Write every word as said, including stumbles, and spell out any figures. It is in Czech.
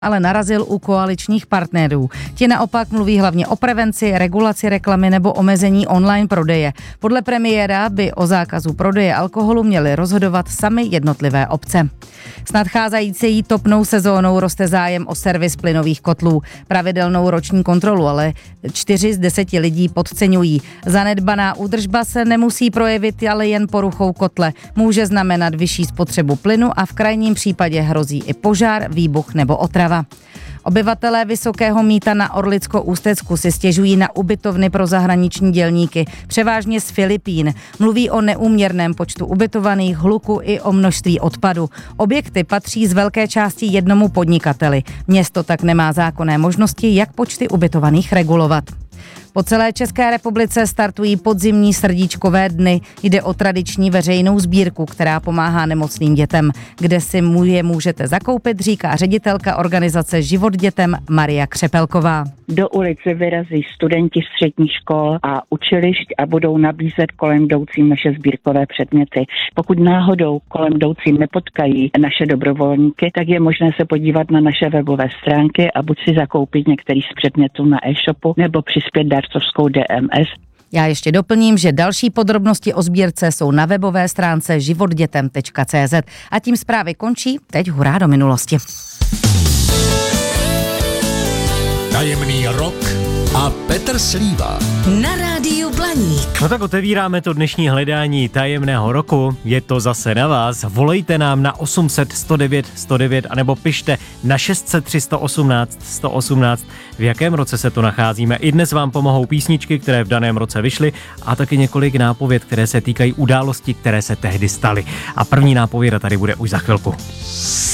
ale narazil u koaličních partnerů. Ti naopak mluví hlavně o prevenci, regulaci reklamy nebo omezení online prodeje. Podle premiéra by o zákazu prodeje alkoholu měly rozhodovat samy jednotlivé obce. S nadcházející topnou sezónou roste zájem o servis plynových kotlů. Pravidelnou roční kontrolu ale čtyři z deseti lidí podceňují. Zanedbaná údržba se nemusí projevit ale jen poruchou kotle. Může znamenat vyšší spotřebu plynu a v krajním případě hrozí i požár, výbuch nebo otrava. Obyvatelé Vysokého Mýta na Orlicko-Ústecku si stěžují na ubytovny pro zahraniční dělníky, převážně z Filipín. Mluví o neúměrném počtu ubytovaných, hluku i o množství odpadu. Objekty patří z velké části jednomu podnikateli. Město tak nemá zákonné možnosti, jak počty ubytovaných regulovat. Po celé České republice startují podzimní srdíčkové dny. Jde o tradiční veřejnou sbírku, která pomáhá nemocným dětem. Kde si je můžete zakoupit, říká ředitelka organizace Život dětem Maria Křepelková. Do ulice vyrazí studenti středních škol a učilišť a budou nabízet kolem jdoucím naše sbírkové předměty. Pokud náhodou kolem jdoucím nepotkají naše dobrovolníky, tak je možné se podívat na naše webové stránky a buď si zakoupit některý z předmětů na e-shopu nebo přispět darcovskou D M S. Já ještě doplním, že další podrobnosti o sbírce jsou na webové stránce život dětem tečka cé zet. A tím zprávy končí, teď hurá do minulosti. Tajemný rok a Petr Slíva. Na rádiu Blaník. No tak otevíráme to dnešní hledání tajemného roku. Je to zase na vás. Volejte nám na osm set sto devět sto devět anebo pište na šest set tři sto osmnáct sto osmnáct. V jakém roce se to nacházíme? I dnes vám pomohou písničky, které v daném roce vyšly a taky několik nápověd, které se týkají událostí, které se tehdy staly. A první nápověda tady bude už za chvilku.